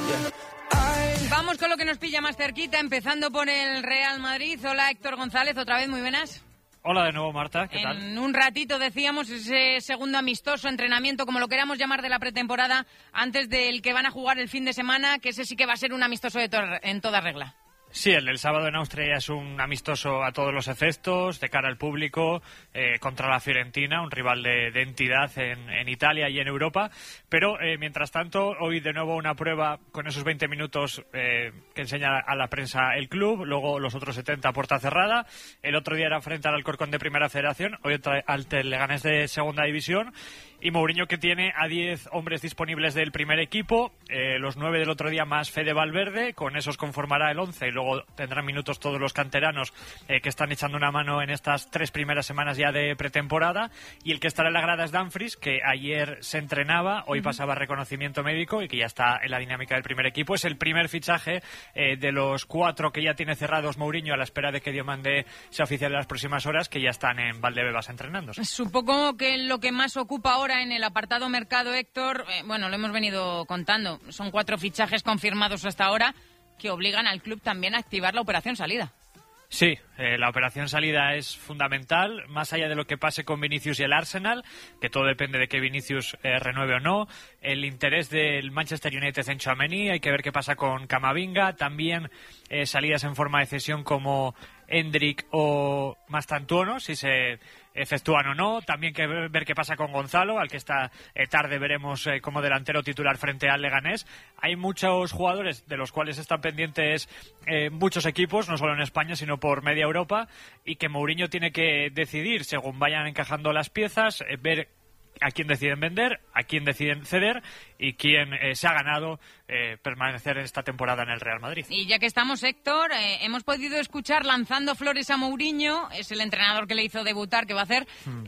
Vamos con lo que nos pilla más cerquita, empezando por el Real Madrid. Hola, Héctor González, otra vez, muy buenas. Hola de nuevo, Marta, ¿qué tal? En un ratito decíamos ese segundo amistoso, entrenamiento, como lo queramos llamar, de la pretemporada, antes del que van a jugar el fin de semana, que ese sí que va a ser un amistoso en toda regla. Sí, el del sábado en Austria es un amistoso a todos los efectos, de cara al público, contra la Fiorentina, un rival de entidad en Italia y en Europa. Pero, mientras tanto, hoy de nuevo una prueba con esos 20 minutos que enseña a la prensa el club, luego los otros 70 a puerta cerrada. El otro día era frente al Alcorcón de Primera Federación, hoy al Leganés de Segunda División. Y Mourinho, que tiene a 10 hombres disponibles del primer equipo, los 9 del otro día más Fede Valverde, con esos conformará el 11 y luego tendrán minutos todos los canteranos que están echando una mano en estas 3 primeras semanas ya de pretemporada, y el que estará en la grada es Dumfries, que ayer se entrenaba, hoy pasaba reconocimiento médico y que ya está en la dinámica del primer equipo. Es el primer fichaje de los 4 que ya tiene cerrados Mourinho, a la espera de que Diomande sea oficial en las próximas horas, que ya están en Valdebebas entrenándose. Supongo que lo que más ocupa ahora en el apartado mercado, Héctor, bueno, lo hemos venido contando, son 4 fichajes confirmados hasta ahora que obligan al club también a activar la operación salida. Sí, la operación salida es fundamental, más allá de lo que pase con Vinicius y el Arsenal, que todo depende de que Vinicius renueve o no. El interés del Manchester United en Tchouaméni, hay que ver qué pasa con Camavinga. También salidas en forma de cesión como Endrick o Mastantuono, si se efectúan o no. También que ver qué pasa con Gonzalo, al que esta tarde veremos como delantero titular frente al Leganés. Hay muchos jugadores de los cuales están pendientes muchos equipos, no solo en España, sino por media Europa, y que Mourinho tiene que decidir según vayan encajando las piezas, ver a quién deciden vender, a quién deciden ceder y quién se ha ganado permanecer en esta temporada en el Real Madrid. Y ya que estamos, Héctor, hemos podido escuchar lanzando flores a Mourinho, es el entrenador que le hizo debutar, que va a hacer,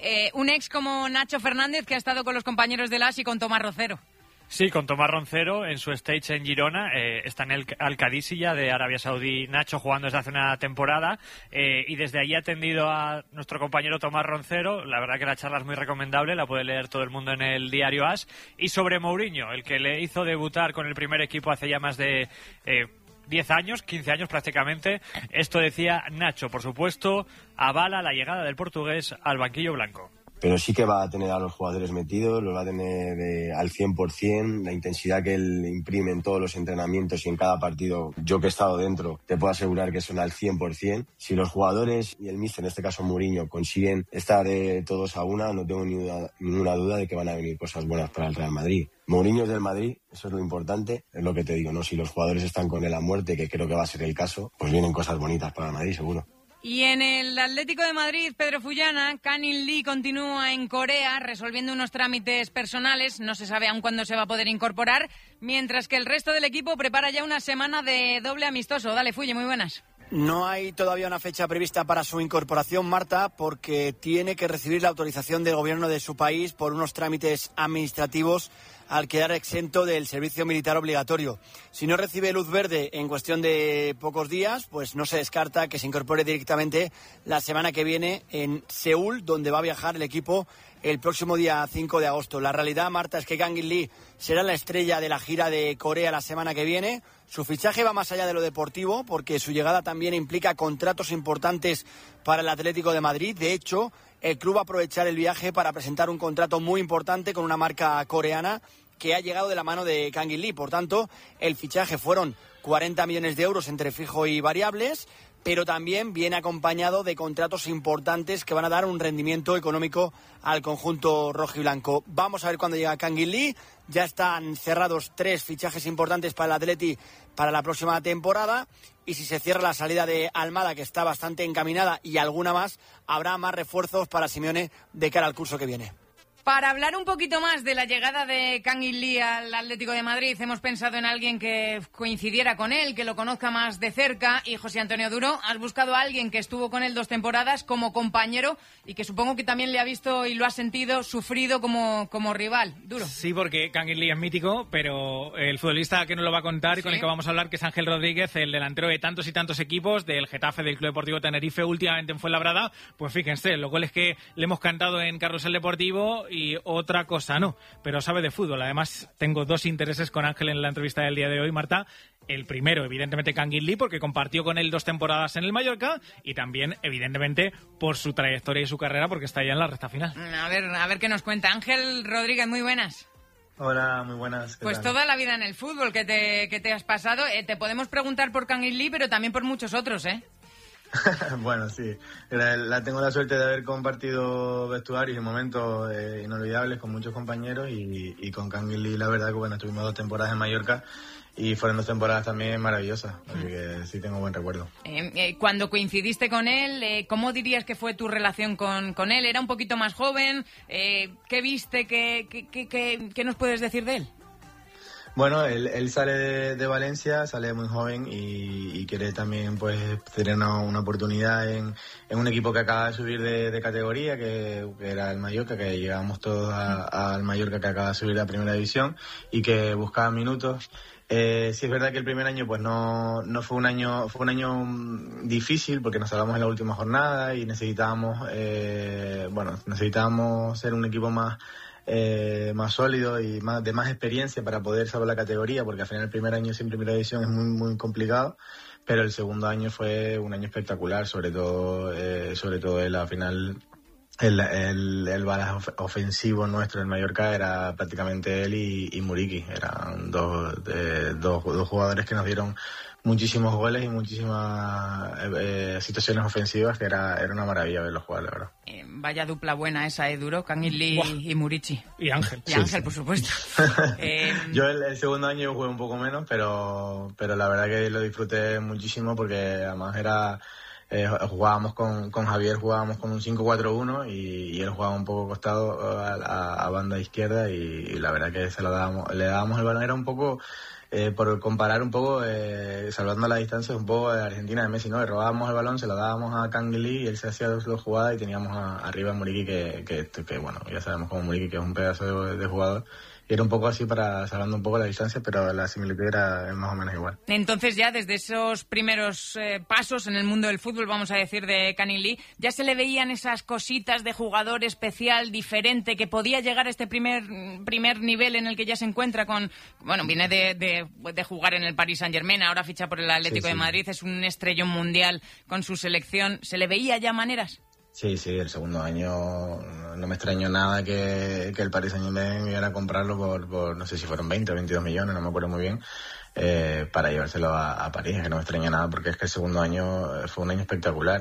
un ex como Nacho Fernández, que ha estado con los compañeros del AS y con Tomás Rocero. Sí, con Tomás Roncero en su stage en Girona, está en el Al-Qadisiyah de Arabia Saudí, Nacho, jugando desde hace una temporada, y desde allí ha atendido a nuestro compañero Tomás Roncero. La verdad que la charla es muy recomendable, la puede leer todo el mundo en el diario AS. Y sobre Mourinho, el que le hizo debutar con el primer equipo hace ya más de 10 años, 15 años prácticamente, esto decía Nacho. Por supuesto, avala la llegada del portugués al banquillo blanco. Pero sí que va a tener a los jugadores metidos, los va a tener al 100%, la intensidad que él imprime en todos los entrenamientos y en cada partido. Yo que he estado dentro, te puedo asegurar que son al 100%. Si los jugadores y el míster, en este caso Mourinho, consiguen estar todos a una, no tengo ninguna duda de que van a venir cosas buenas para el Real Madrid. Mourinho es del Madrid, eso es lo importante, es lo que te digo, ¿no? Si los jugadores están con él a muerte, que creo que va a ser el caso, pues vienen cosas bonitas para el Madrid, seguro. Y en el Atlético de Madrid, Pedro Fullana, Kang-in Lee continúa en Corea resolviendo unos trámites personales, no se sabe aún cuándo se va a poder incorporar, mientras que el resto del equipo prepara ya una semana de doble amistoso. Dale, Fulle, muy buenas. No hay todavía una fecha prevista para su incorporación, Marta, porque tiene que recibir la autorización del gobierno de su país por unos trámites administrativos al quedar exento del servicio militar obligatorio. Si no recibe luz verde en cuestión de pocos días, pues no se descarta que se incorpore directamente la semana que viene en Seúl, donde va a viajar el equipo el próximo día 5 de agosto. La realidad, Marta, es que Kang-in Lee será la estrella de la gira de Corea la semana que viene. Su fichaje va más allá de lo deportivo, porque su llegada también implica contratos importantes para el Atlético de Madrid. De hecho, el club va a aprovechar el viaje para presentar un contrato muy importante con una marca coreana que ha llegado de la mano de Kang-in Lee. Por tanto, el fichaje fueron 40 millones de euros entre fijo y variables, pero también viene acompañado de contratos importantes que van a dar un rendimiento económico al conjunto rojiblanco. Vamos a ver cuándo llega Kang-in Lee. Ya están cerrados 3 fichajes importantes para el Atleti para la próxima temporada, y si se cierra la salida de Almada, que está bastante encaminada, y alguna más, habrá más refuerzos para Simeone de cara al curso que viene. Para hablar un poquito más de la llegada de Kang-in Lee al Atlético de Madrid, hemos pensado en alguien que coincidiera con él, que lo conozca más de cerca. Y José Antonio Duro, has buscado a alguien que estuvo con él 2 temporadas como compañero y que supongo que también le ha visto y lo ha sentido sufrido como rival. Duro. Sí, porque Kang-in Lee es mítico, pero el futbolista que nos lo va a contar y con el que vamos a hablar, que es Ángel Rodríguez, el delantero de tantos y tantos equipos, del Getafe, del Club Deportivo Tenerife, últimamente en Fuenlabrada, pues fíjense, los goles que le hemos cantado en Carrusel Deportivo y otra cosa no, pero sabe de fútbol. Además, tengo dos intereses con Ángel en la entrevista del día de hoy, Marta. El primero, evidentemente, Kangin Lee, porque compartió con él 2 temporadas en el Mallorca, y también, evidentemente, por su trayectoria y su carrera, porque está ya en la recta final. A ver qué nos cuenta. Ángel Rodríguez, muy buenas. Hola, muy buenas. Pues toda la vida en el fútbol que te has pasado. Te podemos preguntar por Kangin Lee, pero también por muchos otros, ¿eh? Bueno, sí. Tengo la suerte de haber compartido vestuarios y momentos inolvidables con muchos compañeros y con Kangin Lee, la verdad que bueno, estuvimos 2 temporadas en Mallorca y fueron 2 temporadas también maravillosas, así que sí tengo buen recuerdo. Cuando coincidiste con él, ¿cómo dirías que fue tu relación con él? ¿Era un poquito más joven? ¿Qué viste? ¿Qué nos puedes decir de él? Bueno, él sale de Valencia, sale muy joven y quiere también pues tener una oportunidad en un equipo que acaba de subir de categoría, que era el Mallorca, que llegamos todos al Mallorca, que acaba de subir a Primera División y que buscaba minutos. Sí es verdad que el primer año pues no fue un año difícil porque nos salvamos en la última jornada y necesitábamos ser un equipo más sólido y de más experiencia para poder salvar la categoría, porque al final el primer año sin Primera División es muy muy complicado, pero el segundo año fue un año espectacular, sobre todo él al final. El balazo ofensivo nuestro en Mallorca era prácticamente él y Muriqui. Eran dos jugadores que nos dieron muchísimos goles y muchísimas situaciones ofensivas, que era una maravilla verlos jugar, la verdad. Vaya dupla buena esa, Duro, Kangin Lee y Muriqui. Y Ángel. Y Ángel, por supuesto. Yo el segundo año jugué un poco menos, pero la verdad que lo disfruté muchísimo porque además jugábamos con Javier, jugábamos con un 5-4-1 y él jugaba un poco costado a banda izquierda y la verdad que le dábamos el balón. Era un poco, por comparar un poco, salvando la distancia, un poco de Argentina de Messi, ¿no? Le robábamos el balón, se lo dábamos a Kangin Lee y él se hacía 2 jugadas y teníamos arriba a Muriqui, que bueno, ya sabemos como Muriqui, que es un pedazo de jugador. Y era un poco así salvando un poco la distancia, pero la similitud era más o menos igual. Entonces ya desde esos primeros pasos en el mundo del fútbol, vamos a decir, de Kangin Lee, ya se le veían esas cositas de jugador especial, diferente, que podía llegar a este primer nivel en el que ya se encuentra viene de jugar en el Paris Saint-Germain, ahora ficha por el Atlético de Madrid, es un estrellón mundial con su selección. ¿Se le veía ya maneras? Sí, el segundo año no me extrañó nada que el Paris Saint-Germain iba a comprarlo por no sé si fueron 20 o 22 millones, no me acuerdo muy bien, para llevárselo a París, que no me extraña nada porque es que el segundo año fue un año espectacular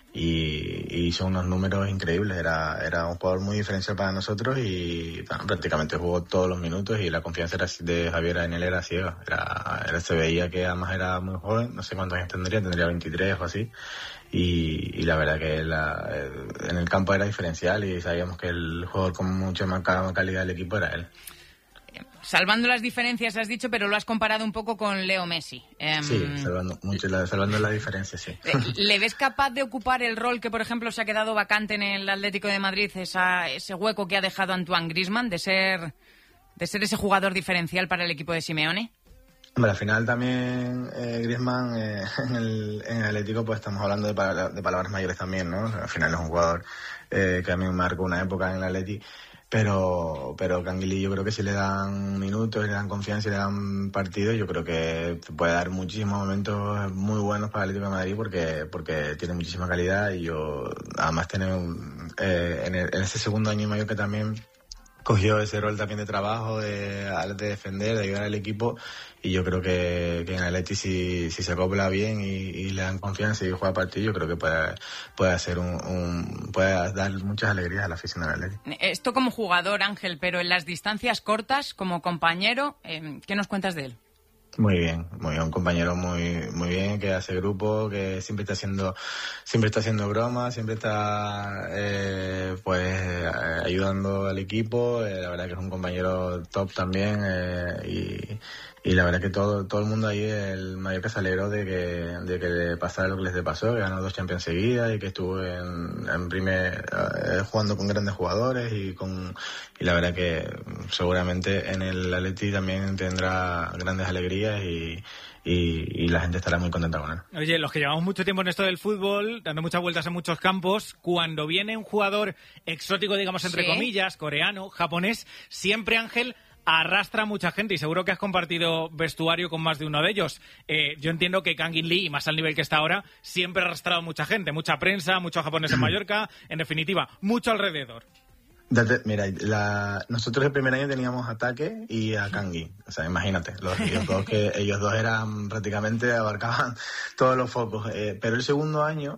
y hizo unos números increíbles. Era un jugador muy diferencial para nosotros y prácticamente jugó todos los minutos y la confianza de Javier en él era ciega. Se veía que además era muy joven, no sé cuántos años tendría 23 o así. Y la verdad que en el campo era diferencial y sabíamos que el jugador con mucha más calidad del equipo era él. Salvando las diferencias has dicho, pero lo has comparado un poco con Leo Messi. Sí, salvando la diferencia, sí. ¿Le ves capaz de ocupar el rol que, por ejemplo, se ha quedado vacante en el Atlético de Madrid, ese hueco que ha dejado Antoine Griezmann, de ser ese jugador diferencial para el equipo de Simeone? Hombre, al final también Griezmann en el Atlético pues estamos hablando de palabras mayores también, ¿no? Al final es un jugador que a mí me marcó una época en el Atlético, pero Kangin Lee yo creo que si le dan minutos, le dan confianza y le dan partido, yo creo que puede dar muchísimos momentos muy buenos para el Atlético de Madrid porque tiene muchísima calidad y además tiene en ese segundo año y medio que también cogió ese rol también de trabajo, de defender, de ayudar al equipo, y yo creo que en el Atleti si se acopla bien y le dan confianza y juega partido, yo creo que puede hacer puede dar muchas alegrías a la afición del Atleti. Esto como jugador, Ángel, pero en las distancias cortas, como compañero, ¿qué nos cuentas de él? Muy bien, un compañero muy muy bien, que hace grupo, que siempre está haciendo bromas, siempre está ayudando al equipo. La verdad que es un compañero top también y la verdad que todo el mundo ahí, el Mallorca se alegró de que le pasara lo que les pasó, que ganó 2 Champions seguidas y que estuvo jugando con grandes jugadores y la verdad que seguramente en el Atleti también tendrá grandes alegrías días y la gente estará muy contenta con él. Oye, los que llevamos mucho tiempo en esto del fútbol, dando muchas vueltas en muchos campos, cuando viene un jugador exótico, digamos entre comillas, coreano, japonés, siempre, Ángel, arrastra a mucha gente y seguro que has compartido vestuario con más de uno de ellos. Yo entiendo que Kang In Lee, y más al nivel que está ahora, siempre ha arrastrado a mucha gente, mucha prensa, muchos japoneses en Mallorca, en definitiva, mucho alrededor. Mira, nosotros el primer año teníamos a Take y a Kangi. O sea, imagínate, ellos dos eran prácticamente, abarcaban todos los focos. Pero el segundo año,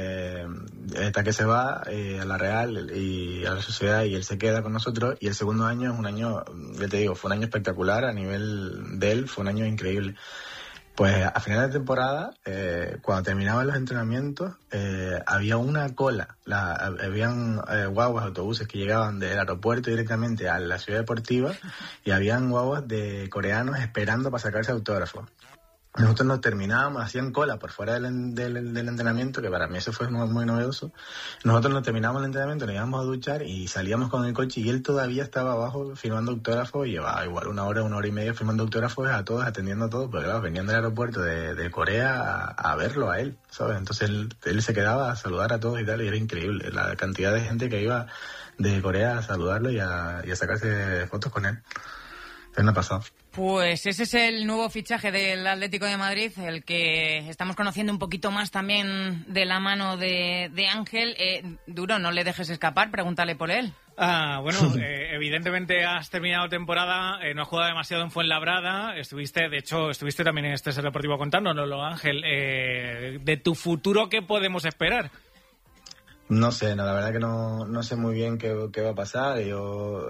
Take se va a la Real y a la Sociedad y él se queda con nosotros. Y el segundo año es un año, ya te digo, fue un año espectacular a nivel de él, fue un año increíble. Pues a final de temporada, cuando terminaban los entrenamientos, había una cola. Habían guaguas, autobuses que llegaban del aeropuerto directamente a la ciudad deportiva y habían guaguas de coreanos esperando para sacarse autógrafos. Nosotros nos terminábamos, hacían cola por fuera del entrenamiento, que para mí eso fue muy novedoso. Nosotros nos terminábamos el entrenamiento, nos íbamos a duchar y salíamos con el coche y él todavía estaba abajo firmando autógrafos y llevaba igual una hora y media firmando autógrafos a todos, atendiendo a todos, porque claro, venían del aeropuerto de Corea a verlo a él, ¿sabes? Entonces él se quedaba a saludar a todos y tal, y era increíble la cantidad de gente que iba de Corea a saludarlo y a sacarse fotos con él. Es una pasada. Pues ese es el nuevo fichaje del Atlético de Madrid, el que estamos conociendo un poquito más también de la mano de Ángel. Duro, no le dejes escapar, pregúntale por él. Bueno, evidentemente has terminado temporada, no has jugado demasiado en Fuenlabrada, estuviste también en este Ser Deportivo contándonoslo, Ángel. De tu futuro, ¿qué podemos esperar? No sé, la verdad que no sé muy bien qué va a pasar. Yo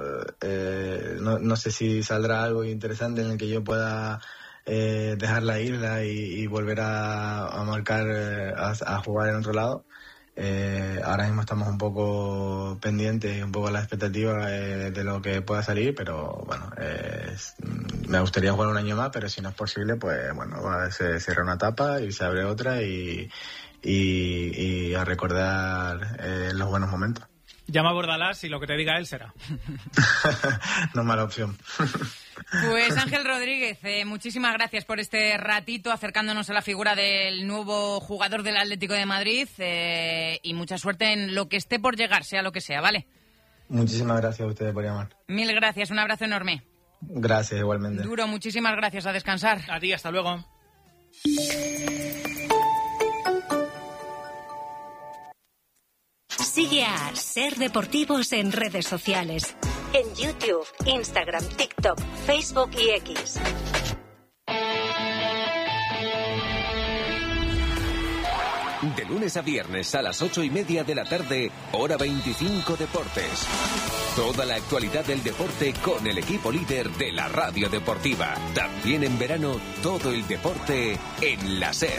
no sé si saldrá algo interesante en el que yo pueda dejar la isla y volver a marcar, a jugar en otro lado. Ahora mismo estamos un poco pendientes, un poco a la expectativa de lo que pueda salir, pero bueno, me gustaría jugar un año más, pero si no es posible, pues bueno, se cierra una etapa y se abre otra y a recordar los buenos momentos. Llama a Bordalás y lo que te diga él será. No mala opción. Pues Ángel Rodríguez, muchísimas gracias por este ratito acercándonos a la figura del nuevo jugador del Atlético de Madrid y mucha suerte en lo que esté por llegar, sea lo que sea, ¿vale? Muchísimas gracias a ustedes por llamar. Mil gracias, un abrazo enorme. Gracias, igualmente. Duro, muchísimas gracias, a descansar. A ti, hasta luego. Sigue a Ser Deportivos en redes sociales. En YouTube, Instagram, TikTok, Facebook y X. De lunes a viernes a las 8:30 de la tarde, Hora 25 Deportes. Toda la actualidad del deporte con el equipo líder de la radio deportiva. También en verano, todo el deporte en la SER.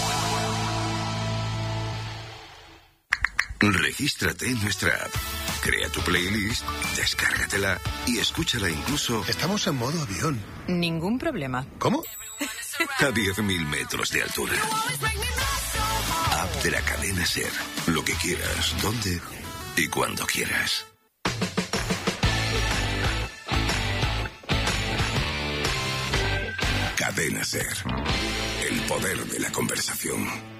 Regístrate en nuestra app, crea tu playlist, descárgatela y escúchala incluso... Estamos en modo avión. Ningún problema. ¿Cómo? A 10.000 metros de altura. App de la cadena SER. Lo que quieras, donde y cuando quieras. Cadena SER. El poder de la conversación.